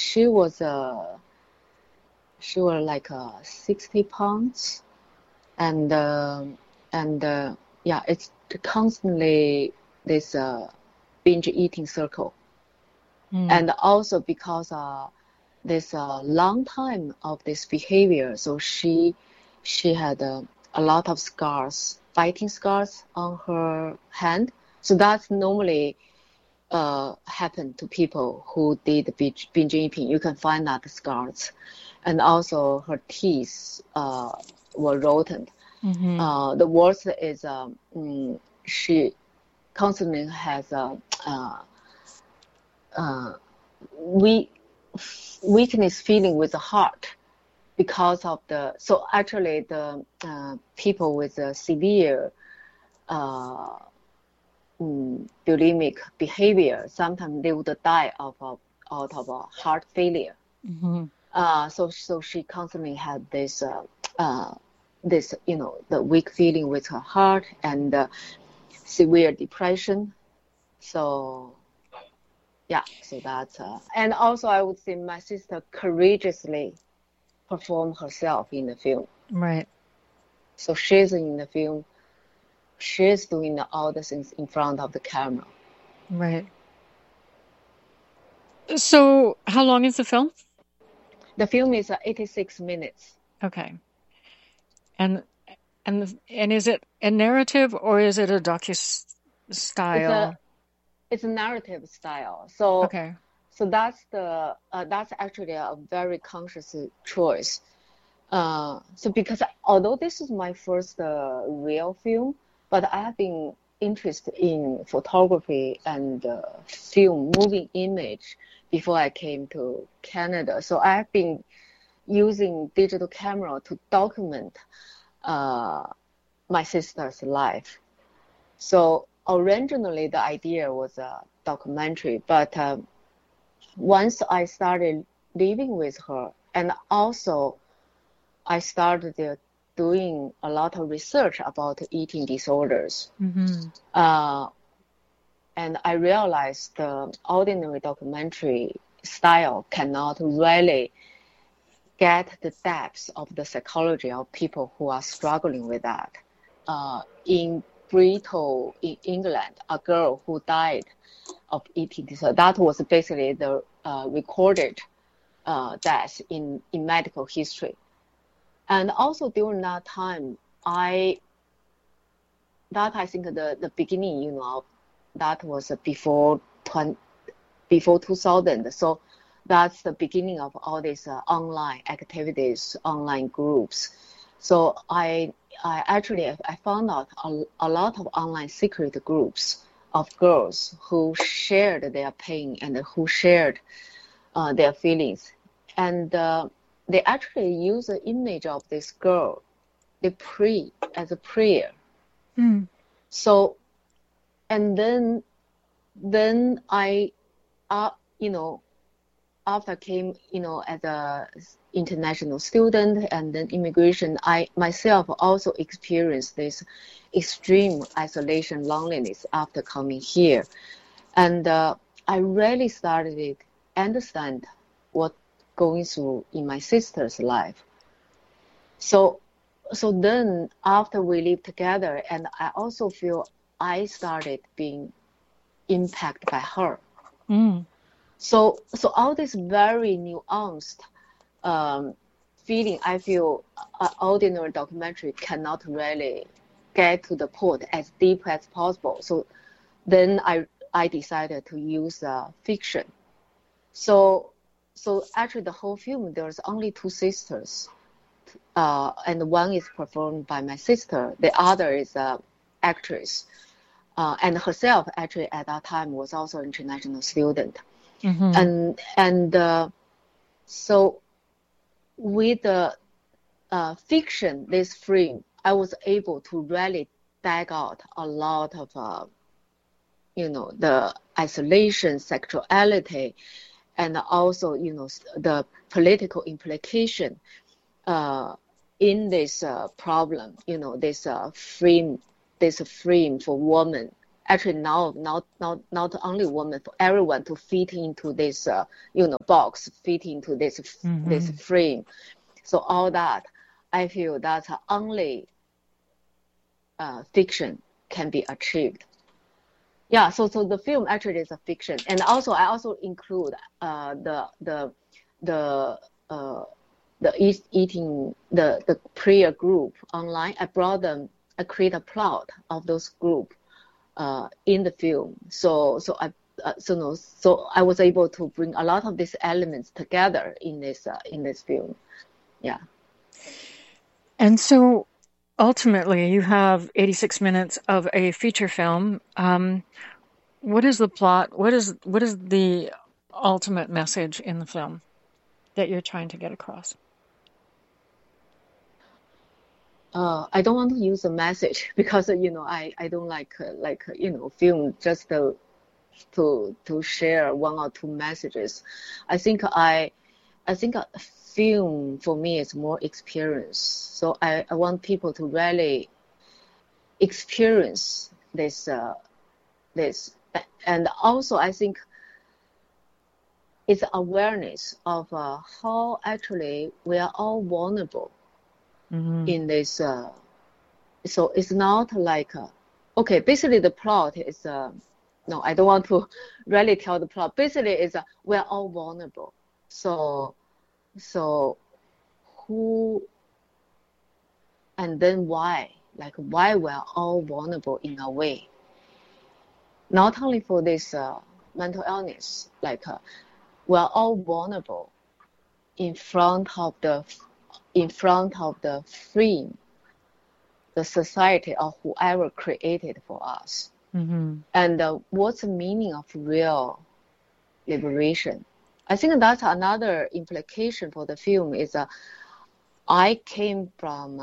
she was like 60 pounds, and yeah, it's constantly this binge eating circle, and also because this long time of this behavior, so she had a lot of scars, biting scars on her hand. So that's normally happen to people who did binge eating. You can find that scars, and also her teeth were rotten. The worst is she constantly has weakness feeling with the heart because of the. So actually, the people with severe bulimic behavior, sometimes they would die out of a heart failure. So she constantly had this this the weak feeling with her heart and severe depression. So yeah, so that's and also I would say my sister courageously performed herself in the film. Right. So she's in the film. She's doing all the things in front of the camera. Right. So how long is the film? The film is 86 minutes. Okay. And is it a narrative or is it a docu-style? It's a narrative style. So okay. So that's that's actually a very conscious choice. So because although this is my first real film, but I have been interested in photography and film, moving image before I came to Canada. So I have been using digital camera to document my sister's life. So originally the idea was a documentary, but once I started living with her, and also I started doing a lot of research about eating disorders. And I realized the ordinary documentary style cannot really get the depths of the psychology of people who are struggling with that. In Bristol, in England, a girl who died of eating disorder. That was basically the recorded death in medical history. And also during that time, I think the beginning, that was before 2000. So that's the beginning of all these online activities, online groups. So I found out a lot of online secret groups of girls who shared their pain and who shared their feelings. And they actually use the image of this girl. They pray as a prayer. So, and then I, after I came, as a international student and then immigration, I myself also experienced this extreme isolation, loneliness after coming here. And I really started to understand what going through in my sister's life. So then after we lived together, and I also feel I started being impacted by her. So all this very nuanced feeling, I feel ordinary documentary cannot really get to the point as deep as possible. So then I decided to use fiction. So actually the whole film, there's only two sisters, and one is performed by my sister. The other is an actress, and herself actually at that time was also an international student. And so with the fiction, this film, I was able to really dig out a lot of the isolation, sexuality, and also the political implication in this problem. This frame for women actually now not only women, for everyone to fit into this box, fit into this this frame. So all that, I feel that only fiction can be achieved. Yeah, so the film actually is a fiction, and also I also include the prayer group online. I brought them. I create a plot of those group in the film. So I was able to bring a lot of these elements together in this film. Yeah. And so ultimately, you have 86 minutes of a feature film. What is the plot? What is the ultimate message in the film that you're trying to get across? I don't want to use a message because I don't like film just to share one or two messages. I think a film for me is more experience. So I want people to really experience this, and also I think it's awareness of how actually we are all vulnerable in this. So it's not like okay. Basically, the plot is no. I don't want to really tell the plot. Basically, it's we are all vulnerable. So who and then why? Like why we are all vulnerable in a way. Not only for this mental illness, like we are all vulnerable in front of the frame, the society or whoever created for us. And what's the meaning of real liberation? I think that's another implication for the film is I came from,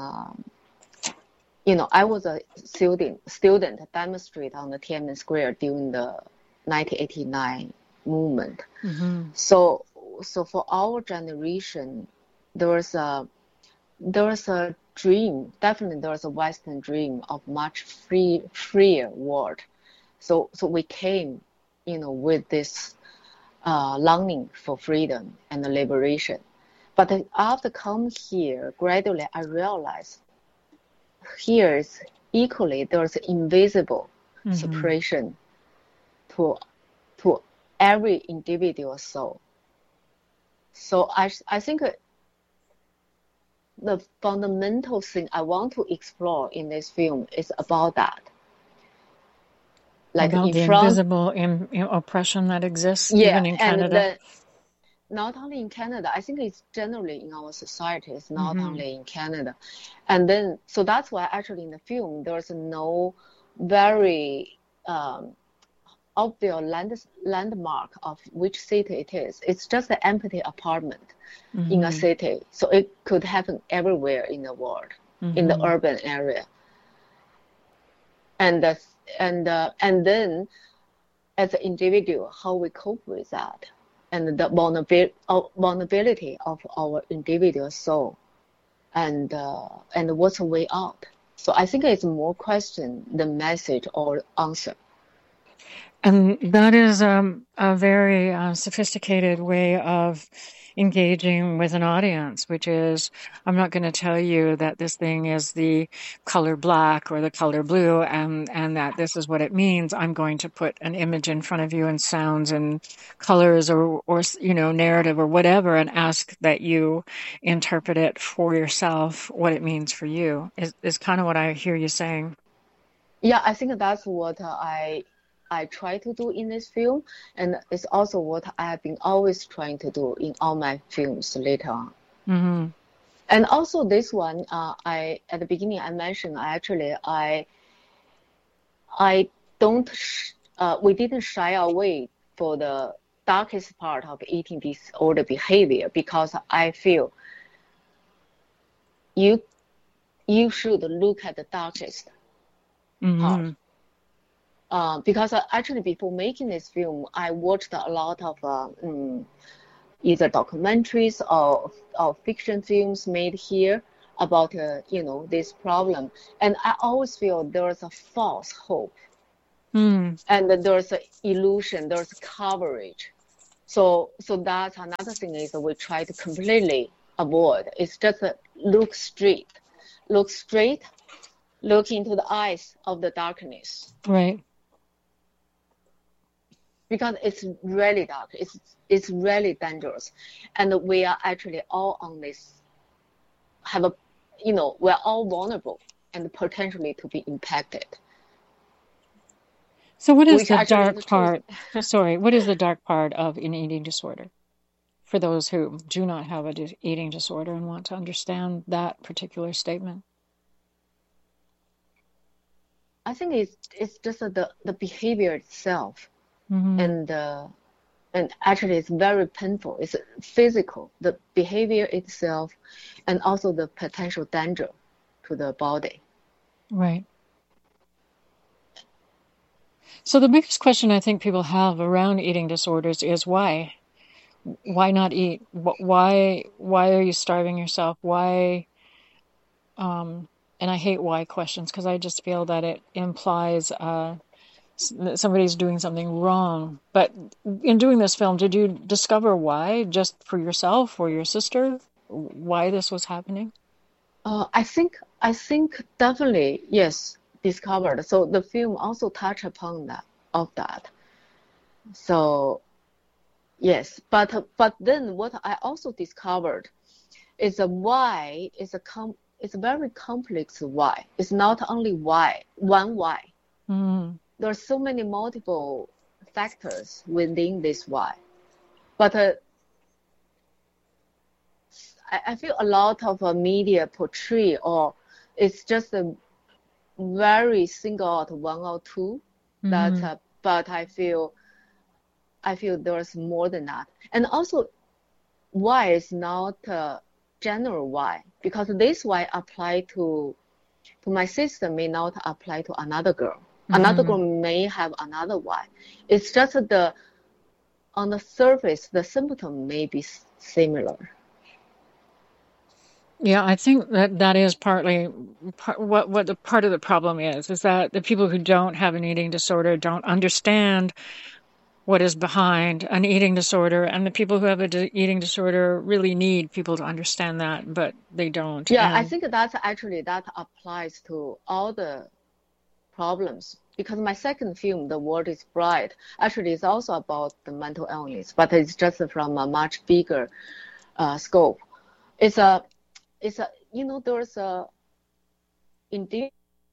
I was a student demonstrate on the Tiananmen Square during the 1989 movement. So for our generation, there was a dream. Definitely, there was a Western dream of much freer world. So we came, with this longing for freedom and liberation. But after coming here, gradually I realized here is equally there's invisible separation to every individual soul. So I think the fundamental thing I want to explore in this film is about that. Like about the invisible oppression that exists even in Canada. Not only in Canada, I think it's generally in our society. It's not only in Canada. And then, so that's why actually in the film, there's no very obvious landmark of which city it is. It's just an empty apartment in a city. So it could happen everywhere in the world, in the urban area. And then as an individual, how we cope with that, and the vulnerability of our individual soul, and what's the way out. So I think it's more question than message or answer. And that is a very sophisticated way of engaging with an audience, which is, I'm not going to tell you that this thing is the color black or the color blue and that this is what it means. I'm going to put an image in front of you and sounds and colors or narrative or whatever, and ask that you interpret it for yourself, what it means for you, is kind of what I hear you saying. Yeah, I think that's what I try to do in this film, and it's also what I have been always trying to do in all my films later on. And also this one, at the beginning I mentioned we didn't shy away for the darkest part of eating disorder behavior, because I feel you should look at the darkest part. Because actually before making this film, I watched a lot of either documentaries or fiction films made here about this problem, and I always feel there is a false hope Mm. And there's illusion, there's coverage. So that's another thing is we try to completely avoid. It's just look straight, look into the eyes of the darkness. Right. Because it's really dark. It's really dangerous, and we are actually all on this. We're all vulnerable and potentially to be impacted. So what is the dark part? Sorry, what is the dark part of an eating disorder? For those who do not have an eating disorder and want to understand that particular statement. I think it's just the behavior itself, Mm-hmm. and actually it's very painful. It's physical, the behavior itself, and also the potential danger to the body. Right. So the biggest question I think people have around eating disorders is why? Why not eat? Why are you starving yourself? Why? And I hate why questions because I just feel that it implies that somebody's doing something wrong. But in doing this film, did you discover why, just for yourself or your sister, why this was happening? I think definitely yes, discovered. So the film also touched upon that. So yes, but then what I also discovered is a why is it's a very complex why. It's not only one why. Mm. There are so many multiple factors within this why. But I feel a lot of media portray, or it's just a very single out one or two. Mm-hmm. But I feel there's more than that. And also, why is not general why, because this why apply to my sister may not apply to another girl. Mm-hmm. Another girl may have another why. It's just on the surface, the symptom may be similar. Yeah, I think that is partly what the part of the problem is that the people who don't have an eating disorder don't understand what is behind an eating disorder, and the people who have an eating disorder really need people to understand that, but they don't. Yeah, I think that applies to all the problems, because my second film, The World is Bright, actually is also about the mental illness, but it's just from a much bigger scope. There's indeed,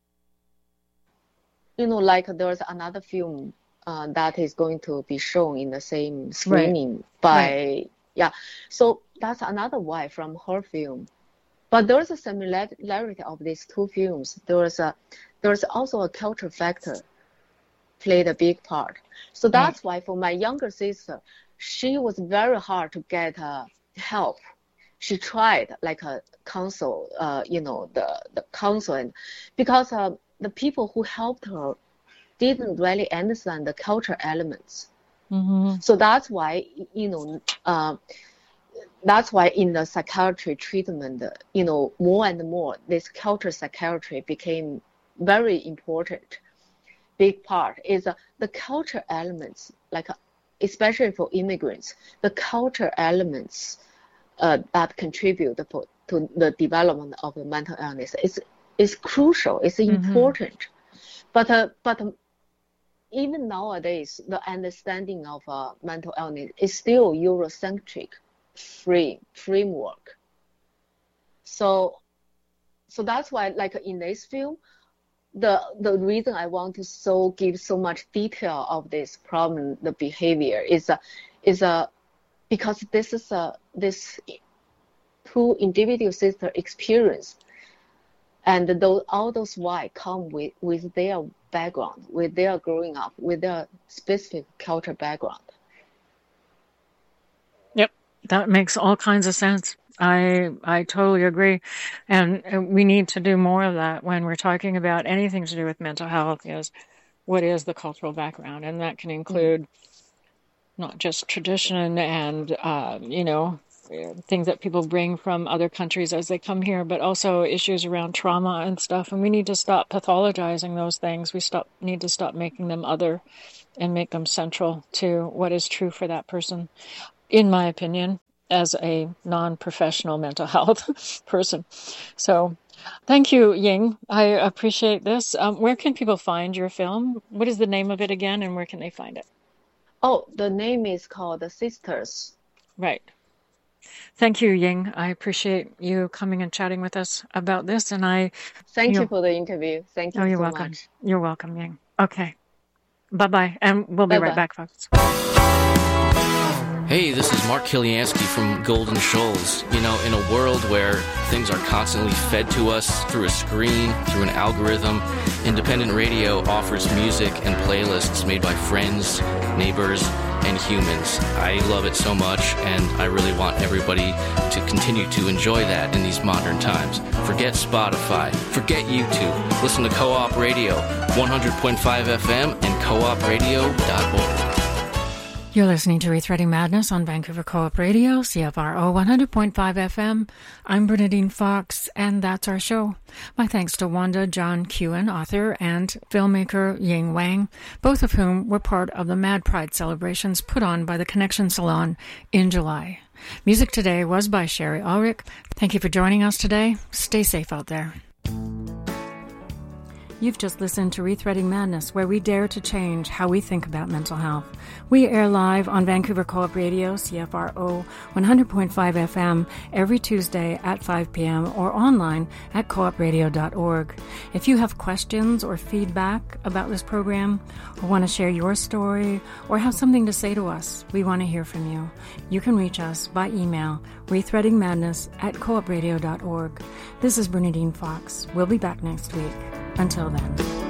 like there's another film that is going to be shown in the same screening so that's another why from her film. But there's a similarity of these two films. There's also a culture factor played a big part. So that's why for my younger sister, she was very hard to get help. She tried like a counsel, the counsel, and because the people who helped her didn't really understand the culture elements. Mm-hmm. So that's why, that's why in the psychiatry treatment, more and more, this culture psychiatry became very important. Big part is the culture elements, like especially for immigrants, the culture elements that contribute to the development of the mental illness is crucial. It's important. But even nowadays, the understanding of mental illness is still Eurocentric framework. So that's why, like in this film, the reason I want to give so much detail of this problem, the behavior, is because this is this two individual sister experience, and all those why come with their background, with their growing up, with their specific culture background. Yep, that makes all kinds of sense. I totally agree, and we need to do more of that when we're talking about anything to do with mental health. Is what is the cultural background, and that can include not just tradition and things that people bring from other countries as they come here, but also issues around trauma and stuff. And we need to stop pathologizing those things. We need to stop making them other and make them central to what is true for that person, in my opinion, as a non-professional mental health person. So thank you, Ying. I appreciate this. Where can people find your film? What is the name of it again, and where can they find it? Oh, the name is called The Sisters. Right. Thank you, Ying. I appreciate you coming and chatting with us about this. And thank you for the interview. Thank you you're so welcome. much. You're welcome, Ying. Okay. Bye-bye. And we'll be right back, folks. Hey, this is Mark Kiliansky from Golden Shoals. You know, in a world where things are constantly fed to us through a screen, through an algorithm, independent radio offers music and playlists made by friends, neighbors, and humans. I love it so much, and I really want everybody to continue to enjoy that in these modern times. Forget Spotify. Forget YouTube. Listen to Co-op Radio, 100.5 FM and coopradio.org. You're listening to Rethreading Madness on Vancouver Co-op Radio, CFRO 100.5 FM. I'm Bernadine Fox, and that's our show. My thanks to Wanda John Kewen, author, and filmmaker Ying Wang, both of whom were part of the Mad Pride celebrations put on by the Connection Salon in July. Music today was by Sherry Ulrich. Thank you for joining us today. Stay safe out there. You've just listened to Rethreading Madness, where we dare to change how we think about mental health. We air live on Vancouver Co-op Radio, CFRO 100.5 FM, every Tuesday at 5 p.m. or online at coopradio.org. If you have questions or feedback about this program, or want to share your story, or have something to say to us, we want to hear from you. You can reach us by email, rethreadingmadness@coopradio.org. This is Bernadine Fox. We'll be back next week. Until then.